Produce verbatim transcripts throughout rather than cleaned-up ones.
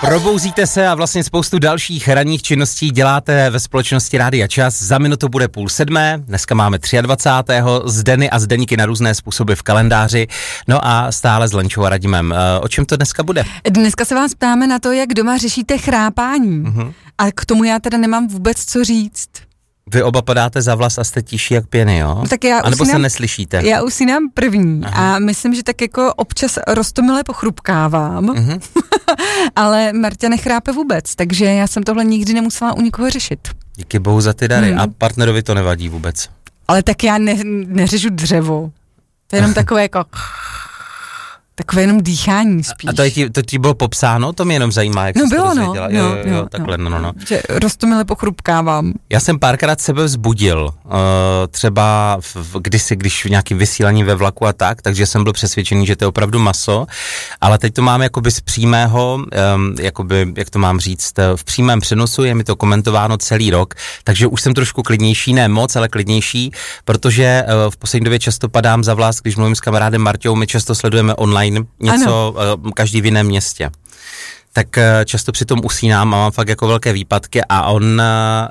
Probouzíte se a vlastně spoustu dalších ranních činností děláte ve společnosti Rádia Čas. Za minutu bude půl sedmé, dneska máme dvacátého třetího z Deny a Zdeníky na různé způsoby v kalendáři. No a stále s Lenčou a Radimem. O čem to dneska bude? Dneska se vás ptáme na to, jak doma řešíte chrápání. Uh-huh. A k tomu já teda nemám vůbec co říct. Vy oba padáte za vlas a jste tiší jak pěny, jo? No, tak já a nebo usínám, se neslyšíte? Já usínám první. Aha. A myslím, že tak jako občas roztomile pochrupkávám, uh-huh. ale Marta nechrápe vůbec, takže já jsem tohle nikdy nemusela u nikoho řešit. Díky bohu za ty dary. Hmm. A partnerovi to nevadí vůbec? Ale tak já ne, neřežu dřevo. To je jenom takové jako... Takové jenom dýchání spíš. A to, je ti, to ti bylo popsáno? To mě jenom zajímá, jak no jsi bylo, to no, dozvěděla. no, jo, jo, no, takhle, no, no, no. Že roztomile pochrupkávám. Já jsem párkrát sebe vzbudil, uh, třeba v, v, kdysi, když v nějakým vysílání ve vlaku a tak, takže jsem byl přesvědčený, že to je opravdu maso, ale teď to mám jakoby z přímého, um, jakoby, jak to mám říct, v přímém přenosu, je mi to komentováno celý rok, takže už jsem trošku klidnější, ne moc, ale klidnější, protože uh, v poslední době často padám za vlas, když mluvím s kamarádem Marťou, my často sledujeme online něco, ano. Každý v jiném městě. Tak často přitom usínám a mám fakt jako velké výpadky a on,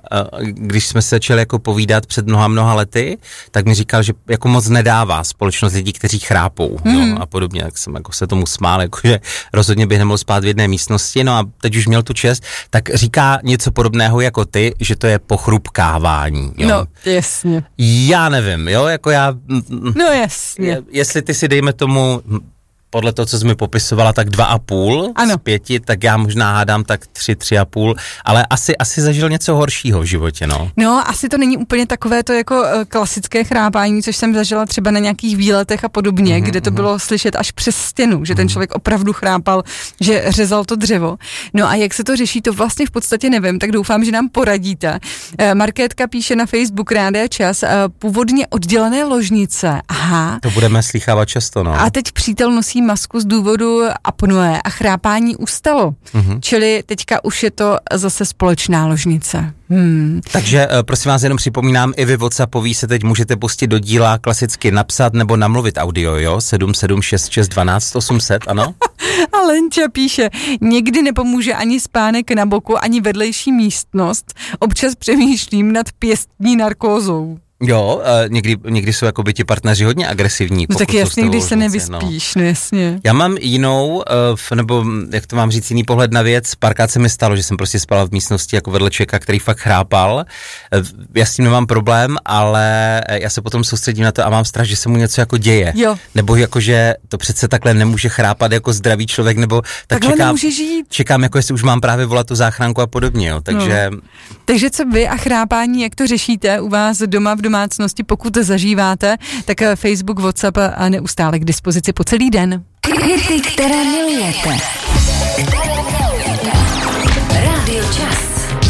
když jsme se začali jako povídat před mnoha mnoha lety, tak mi říkal, že jako moc nedává společnost lidí, kteří chrápou, mm. no, a podobně, tak jsem jako se tomu smál, jakože rozhodně bych nemohl spát v jedné místnosti, no a teď už měl tu čest, tak říká něco podobného jako ty, že to je pochrupkávání, jo. No, jasně. Já nevím, jo, jako já... No jasně. Jestli ty si dejme tomu... Podle toho, co jsi mi popisovala, tak dva a půl z pěti, tak já možná hádám tak tři, tři a půl, ale asi, asi zažil něco horšího v životě, no. No, asi to není úplně takové to jako klasické chrápání, což jsem zažila třeba na nějakých výletech a podobně, mm-hmm, kde to mm-hmm. bylo slyšet až přes stěnu, že ten člověk opravdu chrápal, že řezal to dřevo. No a jak se to řeší, to vlastně v podstatě nevím, tak doufám, že nám poradíte. Markétka píše na Facebook Rádia Čas, původně oddělené ložnice. Aha. To budeme slýchávat často, no. A teď přítel nosí masku z důvodu apnoe a chrápání ustalo. Mm-hmm. Čili teďka už je to zase společná ložnice. Hmm. Takže prosím vás, jenom připomínám, i vy WhatsAppoví se teď můžete pustit do díla, klasicky napsat nebo namluvit audio, jo? sedm sedm šest šest dvanáct osm set, ano? A Lenča píše, někdy nepomůže ani spánek na boku, ani vedlejší místnost. Občas přemýšlím nad pěstní narkózou. Jo, někdy, někdy jsou jako by ti partneři hodně agresivní. No tak jasně, když se nevyspíš, no. no jasně. Já mám jinou, nebo jak to mám říct, jiný pohled na věc. Párkrát se mi stalo, že jsem prostě spala v místnosti jako vedle člověka, který fakt chrápal. Já s tím nemám problém, ale já se potom soustředím na to a mám strach, že se mu něco jako děje. Jo. Nebo jako, že to přece takhle nemůže chrápat jako zdravý člověk, nebo tak takhle čekám, nemůže žít. Čekám, jako jestli už mám právě volat tu záchranku a podobně, jo. Takže... No. Takže co vy a chrápání, jak to řešíte u vás doma v domácnosti, pokud to zažíváte, tak Facebook, WhatsApp a neustále k dispozici po celý den. Hity, které milujete. Rádio Čas.